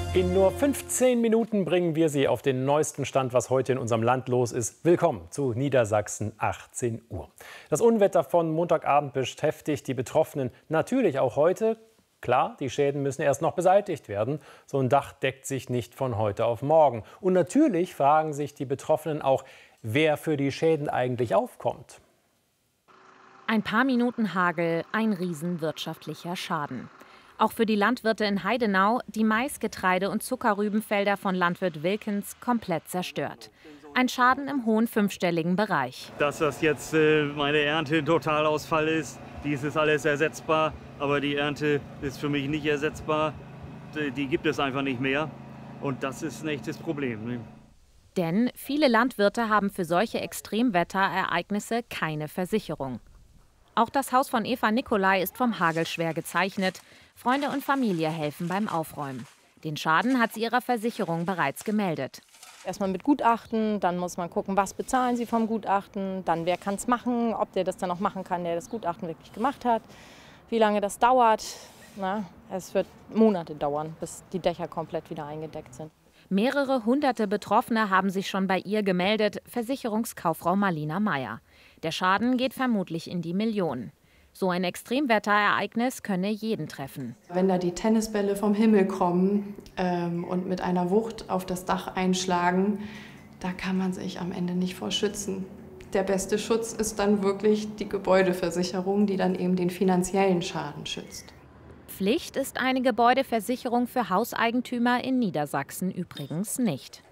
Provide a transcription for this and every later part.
In nur 15 Minuten bringen wir Sie auf den neuesten Stand, was heute in unserem Land los ist. Willkommen zu Niedersachsen 18 Uhr. Das Unwetter von Montagabend beschäftigt die Betroffenen natürlich auch heute. Klar, die Schäden müssen erst noch beseitigt werden. So ein Dach deckt sich nicht von heute auf morgen. Und natürlich fragen sich die Betroffenen auch, wer für die Schäden eigentlich aufkommt. Ein paar Minuten Hagel, ein riesenwirtschaftlicher Schaden. Auch für die Landwirte in Heidenau, die Mais-, Getreide- und Zuckerrübenfelder von Landwirt Wilkens komplett zerstört. Ein Schaden im hohen fünfstelligen Bereich. Dass das jetzt meine Ernte ein Totalausfall ist, dies ist alles ersetzbar, aber die Ernte ist für mich nicht ersetzbar. Die gibt es einfach nicht mehr und das ist ein echtes Problem. Denn viele Landwirte haben für solche Extremwetterereignisse keine Versicherung. Auch das Haus von Eva Nicolai ist vom Hagel schwer gezeichnet. Freunde und Familie helfen beim Aufräumen. Den Schaden hat sie ihrer Versicherung bereits gemeldet. Erstmal mit Gutachten, dann muss man gucken, was bezahlen sie vom Gutachten, dann wer kann es machen, ob der das dann auch machen kann, der das Gutachten wirklich gemacht hat, wie lange das dauert. Es wird Monate dauern, bis die Dächer komplett wieder eingedeckt sind. Mehrere hunderte Betroffene haben sich schon bei ihr gemeldet, Versicherungskauffrau Marlina Meyer. Der Schaden geht vermutlich in die Millionen. So ein Extremwetterereignis könne jeden treffen. Wenn da die Tennisbälle vom Himmel kommen und mit einer Wucht auf das Dach einschlagen, da kann man sich am Ende nicht vor schützen. Der beste Schutz ist dann wirklich die Gebäudeversicherung, die dann eben den finanziellen Schaden schützt. Pflicht ist eine Gebäudeversicherung für Hauseigentümer in Niedersachsen übrigens nicht.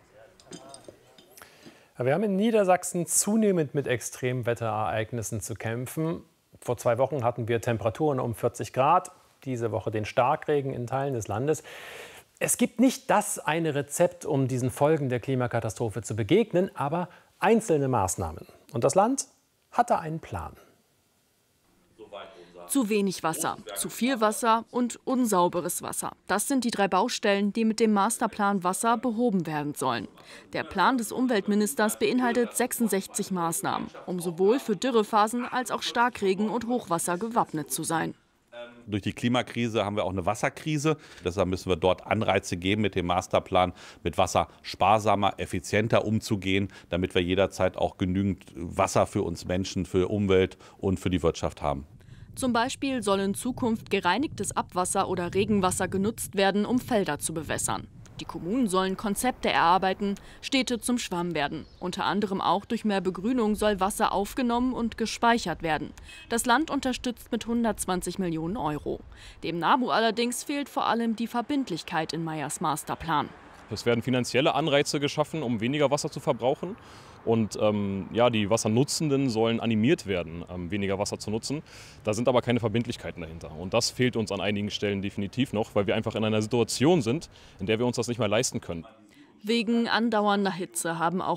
Wir haben in Niedersachsen zunehmend mit Extremwetterereignissen zu kämpfen. Vor 2 Wochen hatten wir Temperaturen um 40 Grad, diese Woche den Starkregen in Teilen des Landes. Es gibt nicht das eine Rezept, um diesen Folgen der Klimakatastrophe zu begegnen, aber einzelne Maßnahmen. Und das Land hatte einen Plan. Zu wenig Wasser, zu viel Wasser und unsauberes Wasser. Das sind die 3 Baustellen, die mit dem Masterplan Wasser behoben werden sollen. Der Plan des Umweltministers beinhaltet 66 Maßnahmen, um sowohl für Dürrephasen als auch Starkregen und Hochwasser gewappnet zu sein. Durch die Klimakrise haben wir auch eine Wasserkrise. Deshalb müssen wir dort Anreize geben, mit dem Masterplan mit Wasser sparsamer, effizienter umzugehen, damit wir jederzeit auch genügend Wasser für uns Menschen, für Umwelt und für die Wirtschaft haben. Zum Beispiel soll in Zukunft gereinigtes Abwasser oder Regenwasser genutzt werden, um Felder zu bewässern. Die Kommunen sollen Konzepte erarbeiten, Städte zum Schwamm werden. Unter anderem auch durch mehr Begrünung soll Wasser aufgenommen und gespeichert werden. Das Land unterstützt mit 120 Millionen Euro. Dem NABU allerdings fehlt vor allem die Verbindlichkeit in Meyers Masterplan. Es werden finanzielle Anreize geschaffen, um weniger Wasser zu verbrauchen. Und die Wassernutzenden sollen animiert werden, weniger Wasser zu nutzen. Da sind aber keine Verbindlichkeiten dahinter. Und das fehlt uns an einigen Stellen definitiv noch, weil wir einfach in einer Situation sind, in der wir uns das nicht mehr leisten können. Wegen andauernder Hitze haben auch